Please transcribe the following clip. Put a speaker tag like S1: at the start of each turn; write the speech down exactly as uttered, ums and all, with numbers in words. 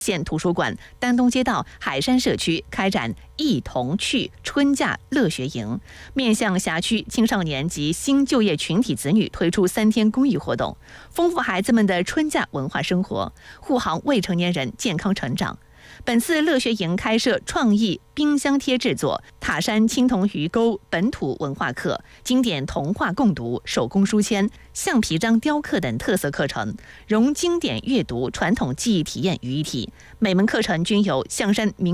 S1: 县图书馆、丹东街道、海山社区开展一同去春假乐学营，面向辖区青少年及新就业群体子女推出三天公益活动，丰富孩子们的春假文化生活，护航未成年人健康成长。本次乐学营开设创意冰箱贴制作、塔山青铜鱼钩本土文化课、经典童话共读、手工书签、橡皮章雕刻等特色课程，融经典阅读、传统记忆体验于一体。每门课程均由象山民